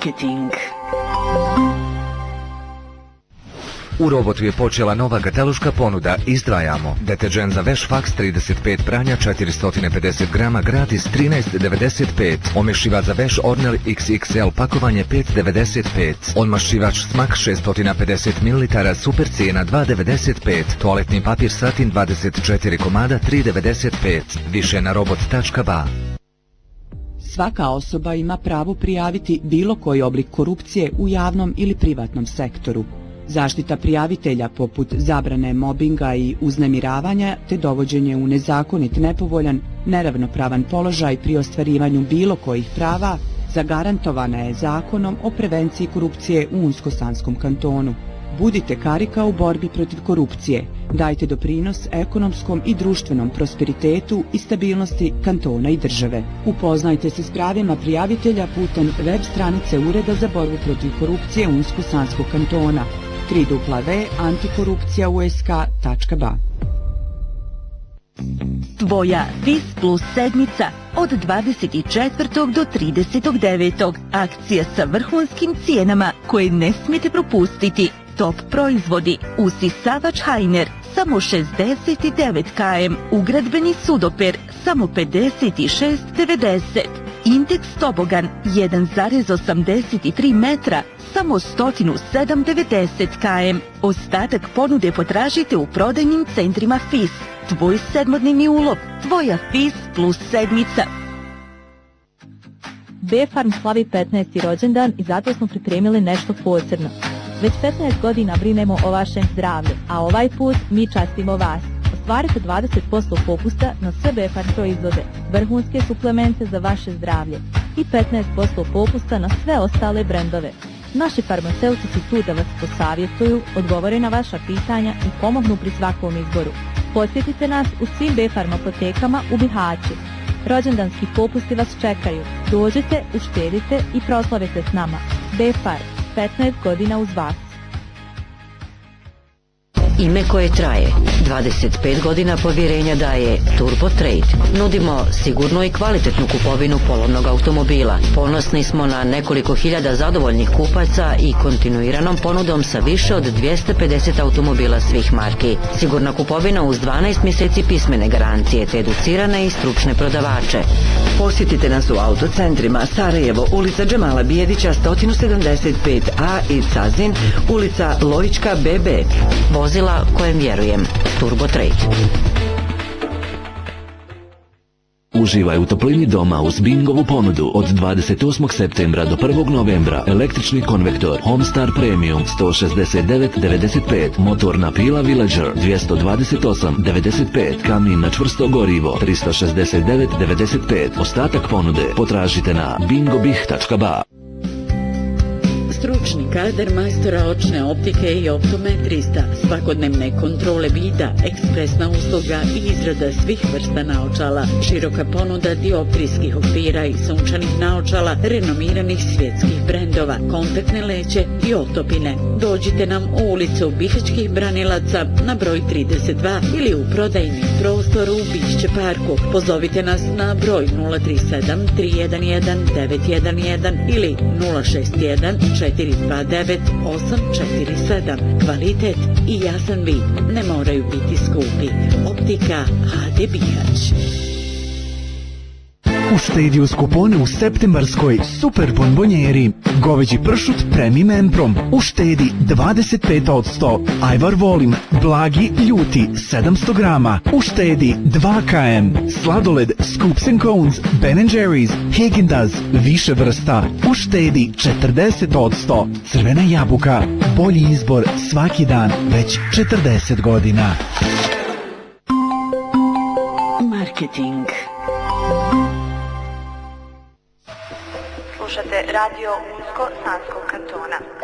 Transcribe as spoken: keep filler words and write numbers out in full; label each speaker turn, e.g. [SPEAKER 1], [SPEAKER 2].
[SPEAKER 1] Marketing.
[SPEAKER 2] U Robotu je počela nova kataloška ponuda. Izdvajamo deterđent za veš faks trideset pet pranja četiristo pedeset grama gratis trinaest devedeset pet. Omešivač za veš Ornel iks iks el pakovanje pet devedeset pet. Odmašivač Smak šesto pedeset mililitara super cijena dva devedeset pet. Toaletni papir Satin dvadeset četiri komada tri devedeset pet. Više na robot tačka ba.
[SPEAKER 3] Svaka osoba ima pravo prijaviti bilo koji oblik korupcije u javnom ili privatnom sektoru. Zaštita prijavitelja poput zabrane mobinga i uznemiravanja te dovođenje u nezakonit, nepovoljan, neravnopravan položaj pri ostvarivanju bilo kojih prava zagarantovana je Zakonom o prevenciji korupcije u Unsko-Sanskom kantonu. Budite karika u borbi protiv korupcije, dajte doprinos ekonomskom i društvenom prosperitetu i stabilnosti kantona i države. Upoznajte se s pravima prijavitelja putem web stranice Ureda za borbu protiv korupcije Unsko-Sanskog kantona w w w tačka antikorupcija u s k tačka ba.
[SPEAKER 4] Tvoja Fis Plus sedmica od dvadeset četvrtog do tridesetog devetog Akcija sa vrhunskim cijenama koje ne smijete propustiti. Top proizvodi: usisavač Hajner samo šezdeset devet kilometara, ugradbeni sudoper samo pedeset šest devedeset, Intex Tobogan jedan zarez osamdeset tri metra samo sto sedam devedeset kilometara. Ostatak ponude potražite u prodajnim centrima Fis. Tvoj sedmodnevni ulov, tvoja Fis Plus sedmica.
[SPEAKER 5] B-Farm slavi petnaesti rođendan i zato smo pripremili nešto posebno. Već petnaest godina brinemo o vašem zdravlju, a ovaj put mi častimo vas. Ostvarite dvadeset posto popusta na sve B-Farm proizvode, vrhunske suplemente za vaše zdravlje i petnaest posto popusta na sve ostale brendove. Naši farmaceuti su tu da vas posavjetuju, odgovore na vaša pitanja i pomognu pri svakom izboru. Posjetite nas u svim B-Farm apotekama u Bihaću. Rođendanski popusti vas čekaju. Dođite, uštedite i proslavite s nama. B-Farm, petnaest godina uz vas.
[SPEAKER 6] Ime koje traje. dvadeset pet godina povjerenja daje Turbo Trade. Nudimo sigurnu i kvalitetnu kupovinu polovnog automobila. Ponosni smo na nekoliko hiljada zadovoljnih kupaca i kontinuiranom ponudom sa više od dvjesto pedeset automobila svih marki. Sigurna kupovina uz dvanaest mjeseci pismene garancije te educirane i stručne prodavače.
[SPEAKER 7] Posjetite nas u autocentrima Sarajevo, ulica Džemala Bijedića sto sedamdeset pet a i Cazin, ulica Lojička be be.
[SPEAKER 6] Vozila kojem vjerujem. Turbo Trade.
[SPEAKER 8] Uživaj u toplini doma uz Bingovu ponudu od dvadeset osmog septembra do prvog novembra. Električni konvektor Homestar Premium sto šezdeset devet devedeset pet, motorna pila Villager dvjesto dvadeset osam devedeset pet, kamin na čvrsto gorivo tristo šezdeset devet devedeset pet. Ostatak ponude potražite na bingobih tačka ba.
[SPEAKER 1] Stručni kadar majstora očne optike i optometrista, svakodnevne kontrole vida, ekspresna usluga i izrada svih vrsta naočala, široka ponuda dioptrijskih okvira i sunčanih naočala renomiranih svjetskih brendova, kontaktne leće i otopine. Dođite nam u ulicu Bihaćkih branilaca na broj trideset dva ili u prodajni prostor u Bišće parku. Pozovite nas na broj nula tri sedam tri jedan jedan devet jedan jedan ili nula šest jedan četiri dva devet osam četiri sedam. Kvalitet i jasan vid ne moraju biti skupi. Optika ha de Bihać.
[SPEAKER 9] Uštedi uz kupone u septembarskoj super bombonjeri. Goveđi pršut Premium Emprom. Uštedi dvadeset pet posto. Ajvar Volim, blagi, ljuti, sedamsto grama. Uštedi dva kilometra. Sladoled Scoops and Cones, Ben and Jerry's, Häagen-Dazs, više vrsta. Uštedi četrdeset posto. Crvena jabuka, bolji izbor svaki dan, već četrdeset godina.
[SPEAKER 1] Marketing.
[SPEAKER 10] Slušate radio Unsko-Sanskog kantona.